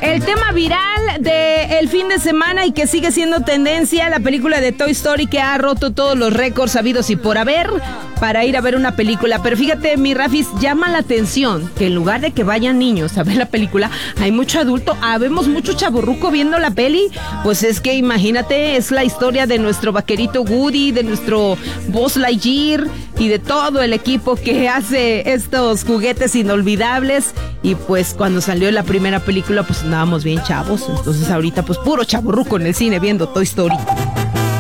El tema viral del fin de semana y que sigue siendo tendencia, la película de Toy Story que ha roto todos los récords habidos y por haber para ir a ver una película. Pero fíjate, mi Rafis, llama la atención que en lugar de que vayan niños a ver la película, hay mucho adulto, habemos mucho chavorruco viendo la peli. Pues es que imagínate, es la historia de nuestro vaquerito Woody, de nuestro Buzz Lightyear y de todo el equipo que hace estos juguetes inolvidables. Y pues cuando salió la primera película, pues andábamos bien chavos. Entonces ahorita pues puro chavorruco en el cine viendo Toy Story.